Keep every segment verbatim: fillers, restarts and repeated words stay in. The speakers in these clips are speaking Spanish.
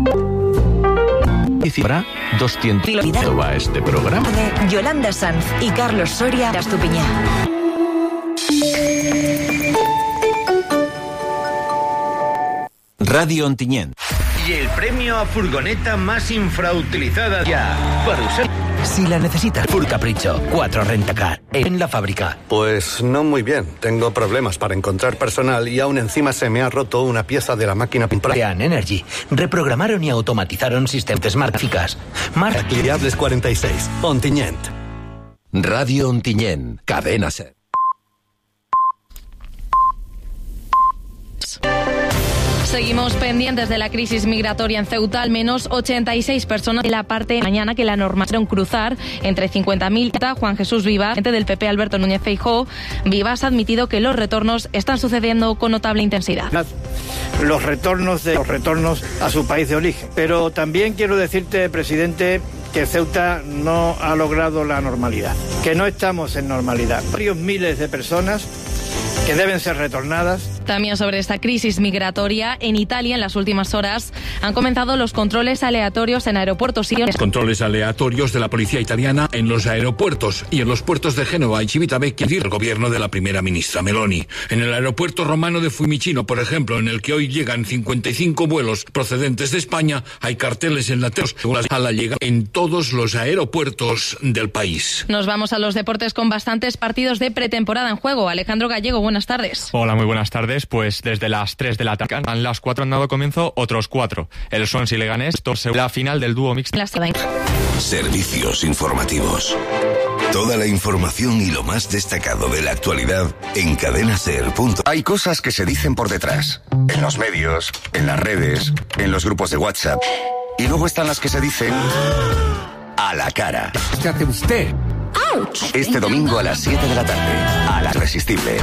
Habrá doscientos va este programa. Yolanda Sanz y Carlos Soria Astupiñá. Radio Ontinyent. Y el premio a furgoneta más infrautilizada ya. Para usar. Si la necesitas, Fur Capricho, cuatro Rentacar, en la fábrica. Pues no muy bien. Tengo problemas para encontrar personal y aún encima se me ha roto una pieza de la máquina Pimpra. Tean Energy. Reprogramaron y automatizaron sistemas smart eficaz. Mar... Cliables cuarenta y seis. Ontinyent. Radio Ontinyent. Cadena Ser. Seguimos pendientes de la crisis migratoria en Ceuta. Al menos ochenta y seis personas de la parte de mañana que la normaron cruzar entre cincuenta mil. Juan Jesús Vivas, presidente del P P Alberto Núñez Feijóo. Vivas ha admitido que los retornos están sucediendo con notable intensidad. Los retornos de los retornos a su país de origen. Pero también quiero decirte, presidente, que Ceuta no ha logrado la normalidad, que no estamos en normalidad. Varios miles de personas que deben ser retornadas. También sobre esta crisis migratoria, en Italia en las últimas horas han comenzado los controles aleatorios en aeropuertos y... Controles aleatorios de la policía italiana en los aeropuertos y en los puertos de Génova y Civitavecchia, el gobierno de la primera ministra Meloni. En el aeropuerto romano de Fiumicino, por ejemplo, en el que hoy llegan cincuenta y cinco vuelos procedentes de España, hay carteles enlateros a la llegada en todos los aeropuertos del país. Nos vamos a los deportes con bastantes partidos de pretemporada en juego. Alejandro Gallego, buenas tardes. Hola, muy buenas tardes. Pues desde las tres de la tarde, a las cuatro han dado comienzo otros cuatro. El Swansea Leganés, la final del dúo mixto. Servicios informativos. Toda la información y lo más destacado de la actualidad en Cadena Ser. Hay cosas que se dicen por detrás, en los medios, en las redes, en los grupos de WhatsApp. Y luego están las que se dicen a la cara. ¿Qué hace usted? Este domingo a las siete de la tarde, a La Irresistible.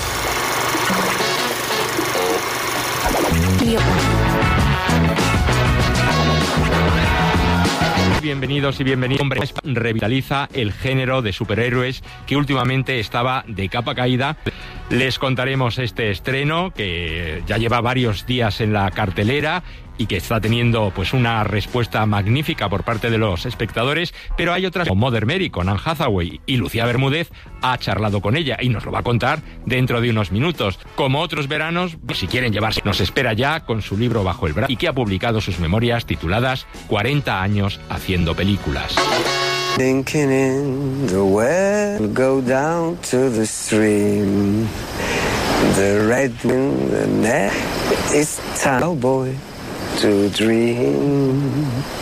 Bienvenidos y bienvenidos. Hombre, revitaliza el género de superhéroes que últimamente estaba de capa caída. Les contaremos este estreno que ya lleva varios días en la cartelera y que está teniendo pues una respuesta magnífica por parte de los espectadores, pero hay otras como Mother Mary con Anne Hathaway, y Lucía Bermúdez ha charlado con ella y nos lo va a contar dentro de unos minutos. Como otros veranos, si quieren llevarse, nos espera ya con su libro bajo el brazo y que ha publicado sus memorias tituladas cuarenta años haciendo películas. Thinking in the well, go down to the stream. The red wind, the net, it's time, oh boy, to dream.